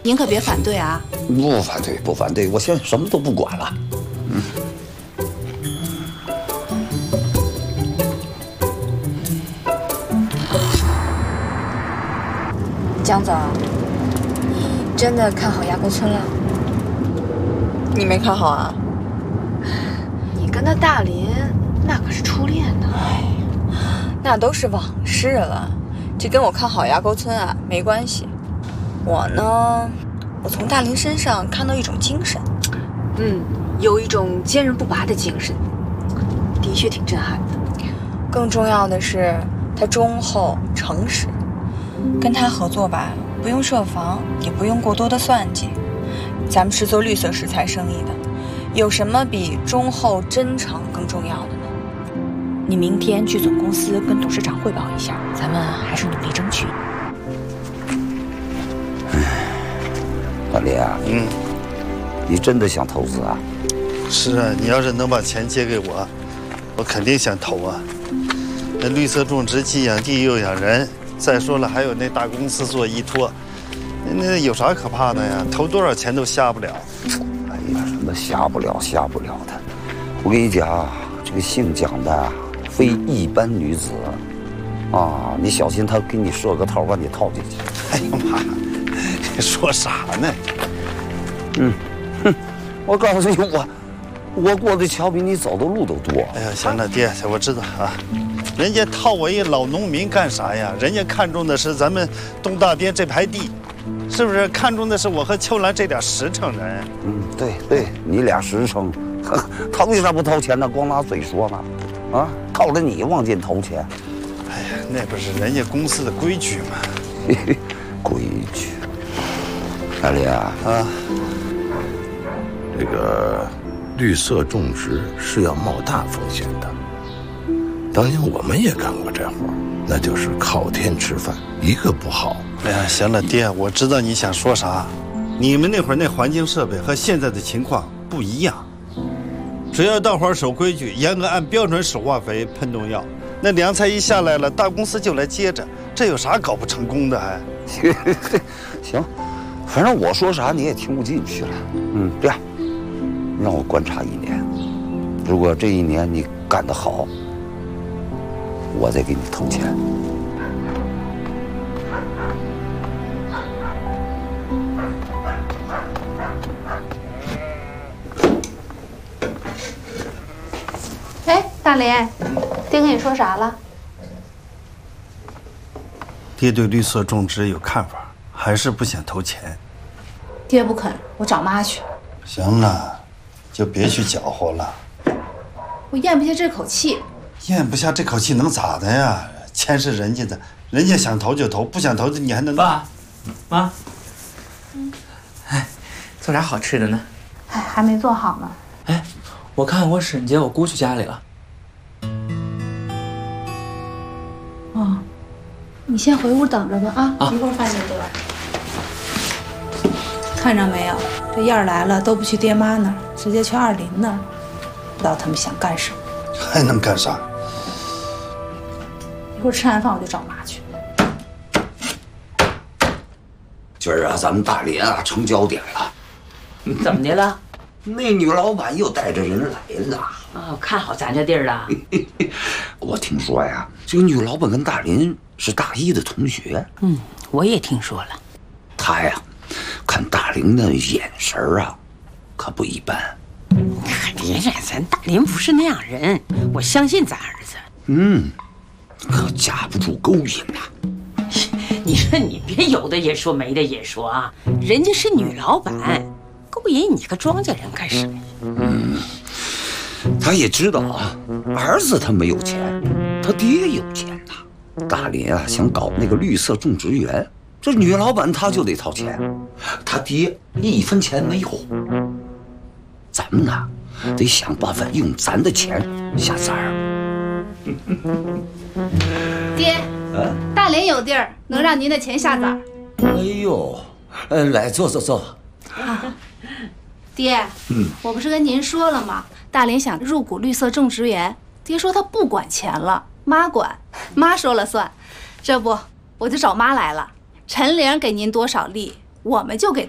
您可别反对啊！ 不反对，不反对，我现在什么都不管了。 江总，你真的看好崖沟村了？ 你没看好啊？ 你跟那大林那可是初恋呢。 那都是往事了，这跟我看好崖沟村啊没关系。我呢，我从大林身上看到一种精神， 有一种坚韧不拔的精神，的确挺震撼的。 更重要的是他忠厚诚实。跟他合作吧，不用设防，也不用过多的算计。咱们是做绿色食材生意的，有什么比忠厚真诚更重要的呢？ 你明天去总公司跟董事长汇报一下，咱们还是努力争取。 大林啊，你真的想投资啊？ 是啊，你要是能把钱借给我，我肯定想投啊。那绿色种植既养地又养人，再说了还有那大公司做依托，那有啥可怕的呀？投多少钱都瞎不了。 哎呀，什么瞎不了的！我跟你讲，这个姓蒋的啊，非一般女子啊，你小心她给你设个套，把你套进去。 哎呀妈，你说啥呢？ 我告诉你，我过的桥比你走的路都多。 哎呀，行了，爹，我知道啊。人家套我一老农民干啥呀？人家看中的是咱们东大边这排地，是不是？看中的是我和秋兰这点实诚人。 对，你俩实诚，他为啥不掏钱呢？光拿嘴说呢？啊，靠着你往进投钱。 哎呀，那不是人家公司的规矩吗？ 规矩。大林啊， 这个绿色种植是要冒大风险的。当年我们也干过这活，那就是靠天吃饭，一个不好。 哎呀，行了，爹，我知道你想说啥。你们那会儿那环境设备和现在的情况不一样，只要大伙儿守规矩，严格按标准使化肥、喷农药，那粮菜一下来了，大公司就来接着，这有啥搞不成功的还？ 行，反正我说啥你也听不进去了。这样，让我观察1年，如果这1年你干得好，我再给你投钱。 哎，大林，爹跟你说啥了？ 爹对绿色种植有看法，还是不想投钱。 爹不肯，我找妈去。 行了，就别去搅和了。 我咽不下这口气。 咽不下这口气能咋的呀？钱是人家的，人家想投就投，不想投你还能？ 爸，妈，做啥好吃的呢？ 哎，还没做好呢。 哎，我看我婶姐我姑去家里了。 哦，你先回屋等着吧啊，一会儿饭就得。看着没有，这燕儿来了都不去爹妈那儿，直接去二林那儿，不知道他们想干什么。 还能干啥？ 一会儿吃完饭我就找妈去。 今儿啊，咱们大连啊成焦点了。 怎么的了？ 那女老板又带着人来了。 哦，看好咱这地儿了。 我听说呀，这个女老板跟大林是大一的同学。 我也听说了。 她呀，看大林的眼神啊，可不一般。 别咱大林不是那样人，我相信咱儿子。 可架不住勾引呐。 你说你别有的也说没的也说啊，人家是女老板，勾引你个庄稼人干什么呀？ 他也知道啊，儿子他没有钱，他爹有钱呐。大林啊想搞那个绿色种植园，这女老板她就得掏钱，他爹1分钱没有。咱们呢，得想办法用咱的钱下崽儿。 爹，大连有地儿能让您的钱下崽儿。 哎呦，来坐坐坐。 爹，我不是跟您说了吗？大连想入股绿色种植园，爹说他不管钱了，妈管，妈说了算。这不，我就找妈来了。陈玲给您多少利，我们就给